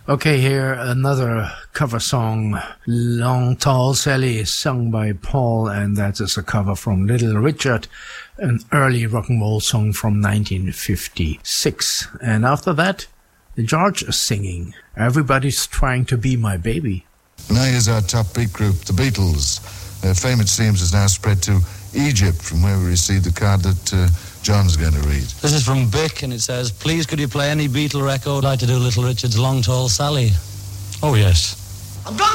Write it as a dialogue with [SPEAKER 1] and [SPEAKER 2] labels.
[SPEAKER 1] Okay, here another cover song, Long Tall Sally, sung by Paul, and that is a cover from Little Richard, an early rock and roll song from 1956. And after that, George is singing, Everybody's Trying to Be My Baby.
[SPEAKER 2] Now here's our top beat group, the Beatles. Their fame, it seems, has now spread to Egypt, from where we received the card that John's going to read.
[SPEAKER 3] This is from Bick, and it says, please could you play any Beatle record? I'd like to do Little Richard's Long Tall Sally. Oh, yes.